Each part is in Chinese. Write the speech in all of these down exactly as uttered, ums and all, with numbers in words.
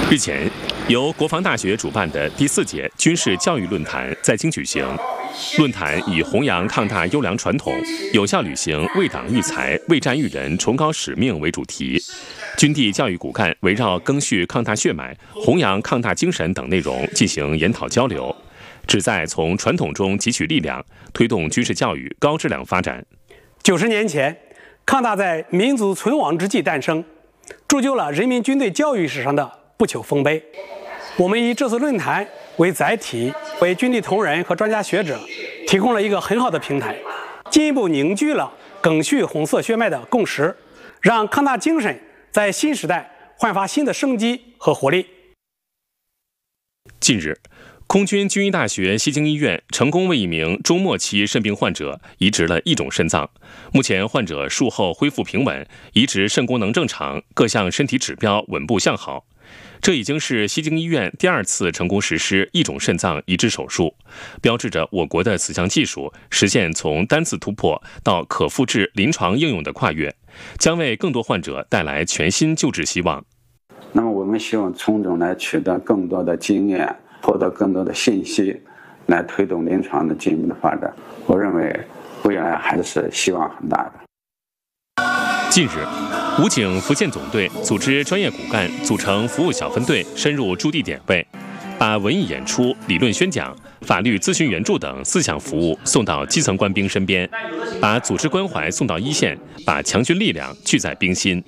日前，由国防大学主办的第四届军事教育论坛在京举行。论坛以弘扬抗大优良传统，有效履行为党育才、为战育人崇高使命为主题。军地教育骨干围绕赓续抗大血脉、弘扬抗大精神等内容进行研讨交流，旨在从传统中汲取力量，推动军事教育高质量发展。 九十年前，抗大在民族存亡之际诞生，铸就了人民军队教育史上的不朽丰碑。我们以这次论坛为载体，为军地同仁和专家学者提供了一个很好的平台，进一步凝聚了赓续红色血脉的共识，让抗大精神在新时代焕发新的生机和活力。 近日，空军军医大学西京医院成功为一名中末期肾病患者移植了一种肾脏，目前患者术后恢复平稳，移植肾功能正常，各项身体指标稳步向好。这已经是西京医院第二次成功实施一种肾脏移植手术，标志着我国的此项技术实现从单次突破到可复制临床应用的跨越，将为更多患者带来全新救治希望。 那么我们希望从中来取得更多的经验，获得更多的信息，来推动临床的进一步的发展。我认为未来还是希望很大的。 近日，武警福建总队组织专业骨干组成服务小分队，深入驻地点位，把文艺演出、理论宣讲、法律咨询援助等四项服务送到基层官兵身边，把组织关怀送到一线，把强军力量聚在兵心。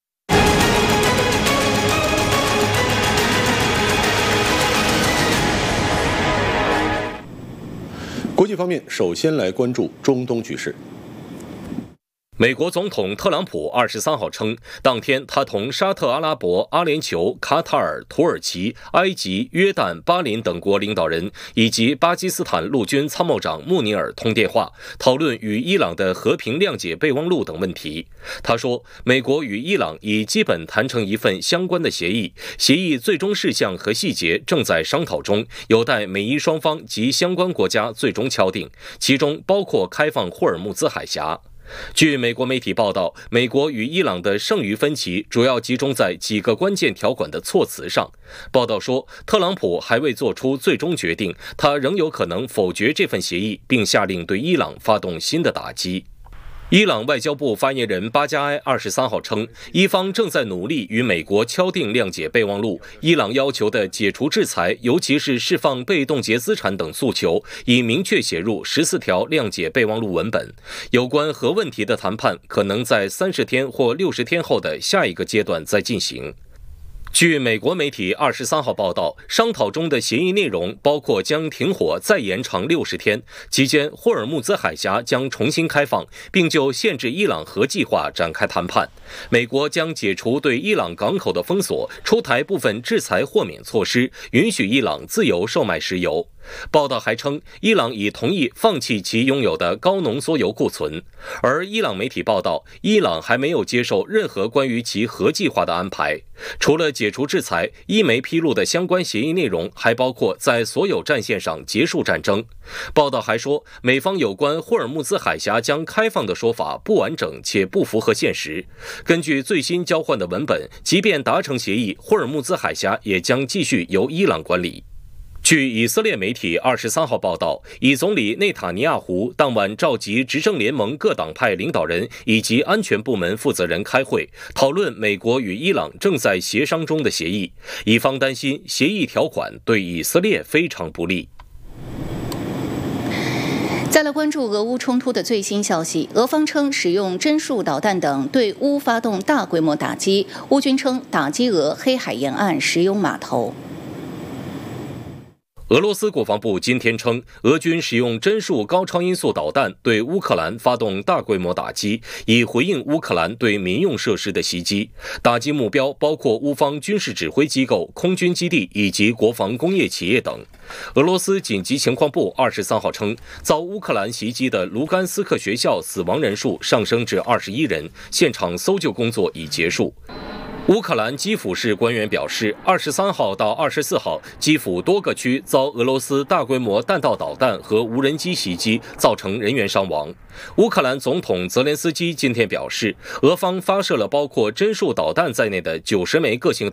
国际方面，首先来关注中东局势。 美国总统特朗普二十三号称，当天他同沙特阿拉伯、阿联酋、卡塔尔、土耳其、埃及、约旦、巴林等国领导人以及巴基斯坦陆军参谋长穆尼尔通电话，讨论与伊朗的和平谅解备忘录等问题。他说，美国与伊朗已基本谈成一份相关的协议，协议最终事项和细节正在商讨中，有待美伊双方及相关国家最终敲定，其中包括开放霍尔木兹海峡。据美国媒体报道，美国与伊朗的剩余分歧主要集中在几个关键条款的措辞上。报道说，特朗普还未做出最终决定，他仍有可能否决这份协议，并下令对伊朗发动新的打击。伊朗外交部发言人巴加埃二十三号称，伊方正在努力与美国敲定谅解备忘录。伊朗要求的解除制裁，尤其是释放被冻结资产等诉求，已明确写入十四条谅解备忘录文本。有关核问题的谈判可能在三十天或六十天后的下一个阶段再进行。据美国媒体二十三号报道，商讨中的协议内容包括将停火再延长六十天，期间霍尔木兹海峡将重新开放，并就限制伊朗核计划展开谈判。美国将解除对伊朗港口的封锁，出台部分制裁豁免措施，允许伊朗自由售卖石油。报道还称，伊朗已同意放弃其拥有的高浓缩铀库存，而伊朗媒体报道，伊朗还没有接受任何关于其核计划的安排。除了解除制裁，伊媒披露的相关协议内容还包括在所有战线上结束战争。报道还说，美方有关霍尔木兹海峡将开放的说法不完整且不符合现实。根据最新交换的文本，即便达成协议，霍尔木兹海峡也将继续由伊朗管理。据以色列媒体二十三号报道，以总理内塔尼亚胡当晚召集执政联盟各党派领导人以及安全部门负责人开会，讨论美国与伊朗正在协商中的协议。以方担心协议条款对以色列非常不利。 再来关注俄乌冲突的最新消息，俄方称使用针数导弹等对乌发动大规模打击，乌军称打击俄黑海沿岸石油码头。 俄罗斯国防部今天称，俄军使用针数高超音速导弹对乌克兰发动大规模打击，以回应乌克兰对民用设施的袭击。打击目标包括乌方军事指挥机构、空军基地以及国防工业企业等。俄罗斯紧急情况部二十三号称，遭乌克兰袭击的卢甘斯克学校死亡人数上升至二十一人，现场搜救工作已结束。乌克兰基辅市官员表示，二十三号到二十四号，基辅多个区遭俄罗斯大规模弹道导弹和无人机袭击，造成人员伤亡。乌克兰总统泽连斯基今天表示，俄方发射了包括针数导弹在内的九十枚个性